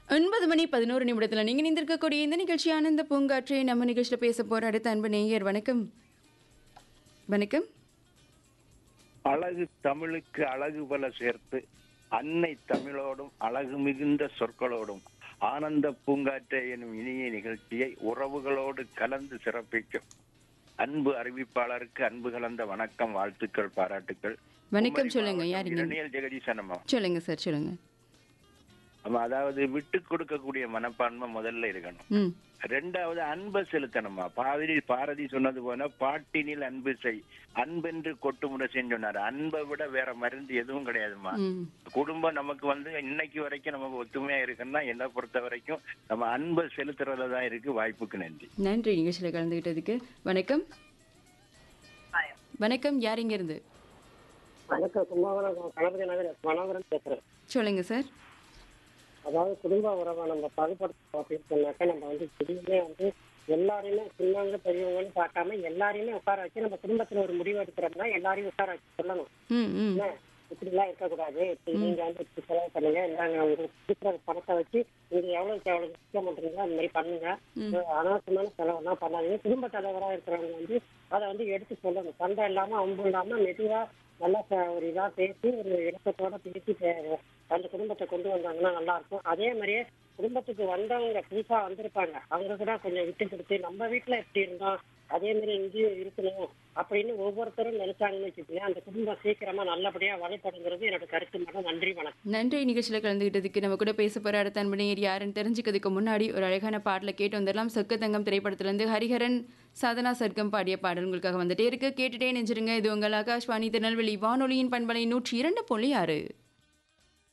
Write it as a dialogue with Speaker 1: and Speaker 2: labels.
Speaker 1: 9 மணி 11 நிமிடத்துல நீங்க நிந்திருக்கக்கூடிய இந்த நிகழ்ச்சி ஆனந்த பூங்காற்றே. நம்ம நிகழ்ச்சியில பேச போற அடுத்த அன்பு நேயர். வணக்கம். வணக்கம்.
Speaker 2: அழகு தமிழுக்கு அழகு பல சேர்த்து அன்னை தமிழோடும் அழகு மிகுந்த சொற்களோடும் ஆனந்த பூங்காற்றே எனும் இனிய நிகழ்ச்சியை உறவுகளோடு கலந்து சிறப்பிக்கும் அன்பு அறிவிப்பாளருக்கு அன்பு கலந்த வணக்கம், வாழ்த்துக்கள், பாராட்டுக்கள்.
Speaker 1: வணக்கம். சொல்லுங்க, யாருங்க?
Speaker 2: ஜெகதீசன் அம்மா.
Speaker 1: சொல்லுங்க சார், சொல்லுங்க.
Speaker 2: அதாவது விட்டு கொடுக்கக்கூடிய மனப்பான்மை முதல்ல இருக்கணும்.
Speaker 1: ம்.
Speaker 2: ரெண்டாவது அன்பை செலுத்தணுமா. பாரதி சொன்னது போல பாட்டினில் அன்பு செய், அன்பென்று கொட்டுமுறை சொன்னார். அன்பை விட வேற மருந்து எதுவும் கிடையாதுமா.
Speaker 1: ம்.
Speaker 2: குடும்பம் நமக்கு இன்னைக்கு வரைக்கும் நமக்கு ஒத்துமையா இருக்குன்னா என்னை பொறுத்த வரைக்கும் நம்ம அன்பை செலுத்துறதுல தான் இருக்கு. வாய்ப்புக்கு நன்றி.
Speaker 1: நன்றி நிகழ்ச்சியில கலந்துகிட்டதுக்கு. வணக்கம். வணக்கம், யார் இங்க இருந்து?
Speaker 3: வணக்கம். கும்பகோணம் கணபதி நகர் மனோகரன் பேசுறேன்.
Speaker 1: சொல்லுங்க சார்.
Speaker 3: அதாவது குடும்ப உறவை நம்ம பகுப்படுத்தோம் அப்படின்னு சொன்னாக்கா நம்ம திடீர்னு எல்லாரையுமே சின்னவங்க பெரியவங்கன்னு பார்க்காம எல்லாரையுமே உட்கார வச்சு நம்ம குடும்பத்துல ஒரு முடிவு எடுக்கிறோம்னா எல்லாரையும் உட்கார வச்சு சொல்லணும்.
Speaker 1: ம். ம்.
Speaker 3: என்ன இப்படி எல்லாம் இருக்கக்கூடாது, நீங்க இப்படி செலவு பண்ணுங்க, நாங்க உங்களுக்கு இருக்கிற பணத்தை வச்சு நீங்க எவ்வளவுக்கு எவ்வளவு முக்கியம் பண்றீங்களோ அந்த மாதிரி பண்ணுங்க, அனாவசியமான செலவு எல்லாம் பண்ணாதீங்க. குடும்ப தலைவரா இருக்கிறவங்க அதை எடுத்து சொல்லணும். சண்டை இல்லாம அம்பு இல்லாம மெதுவா நல்லா ஒரு இதா பேசி ஒரு இலக்கத்தோட பேசி அந்த குடும்பத்தை கொண்டு வந்தாங்கன்னா நல்லா இருக்கும். அதே மாதிரியே குடும்பத்துக்கு வந்தவங்க புதுசா வந்திருப்பாங்க, அவங்க கூட கொஞ்சம் விட்டு கொடுத்து நம்ம வீட்டுல எப்படி இருந்தோம் அதே மாதிரி இங்கேயும் இருக்கணும் அப்படின்னு ஒவ்வொருத்தரும் நினைச்சாங்கன்னு வச்சுக்கோங்க, அந்த குடும்பம் சீக்கிரமா நல்லபடியா வழிபடுங்கிறது என்னோட கருத்து. மட்டும் நன்றி, வணக்கம்.
Speaker 1: நன்றி நிகழ்ச்சியில கலந்துகிட்டதுக்கு. நம்ம கூட பேச போற அடுத்த அன்பு நேயர் யாருன்னு தெரிஞ்சுக்கிறதுக்கு முன்னாடி ஒரு அழகான பாடலை கேட்டு வந்துடலாம். சொக்கத்தங்கம் திரைப்படத்திலிருந்து ஹரிஹரன் சாதனா சர்க்கம் பாடிய பாடல் உங்களுக்காக வந்துட்டே இருக்கு. கேட்டுட்டே நெஞ்சிருங்க. இது உங்கள் ஆகாஷ்வாணி திருநெல்வேலி வானொலியின் பண்பலை 102.6.